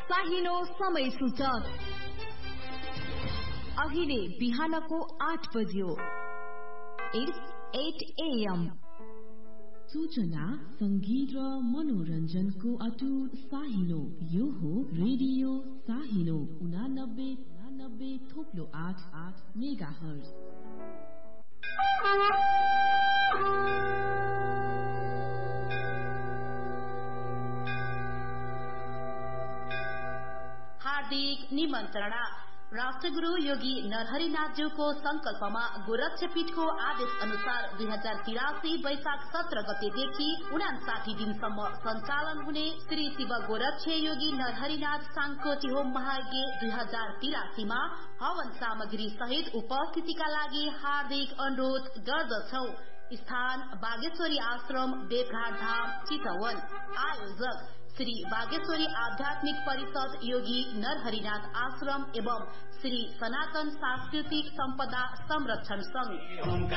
साहिनो समय सूचक अहिले बिहानको 8 बज्यो। It's 8 AM। सूचना, संगीत र मनोरञ्जनको अटुट साहिनो। यो हो रेडियो साहिनो 89.8 मेगाहर्ज। हार्दिक निमन्त्रणा। राष्ट्रगुरु योगी नरहरिनाथज्यूको संकल्पमा गोरक्षपीठको आदेश अनुसार 2083 वैशाख 17 गतेदेखि 59 दिनसम्म सञ्चालन हुने श्री शिव गोरक्ष योगी नरहरिनाथ साङ्कोटी होम महायज्ञ 2083 मा हवन सामग्री सहित उपस्थितिका लागि हार्दिक अनुरोध गर्दछौ। स्थान बागेश्वरी आश्रम, देवघाट धाम, चितवन। आयोजक श्री बागेश्वरी आध्यात्मिक परिषद, योगी नरहरिनाथ आश्रम एवं श्री सनातन सांस्कृतिक सम्पदा संरक्षण संघ।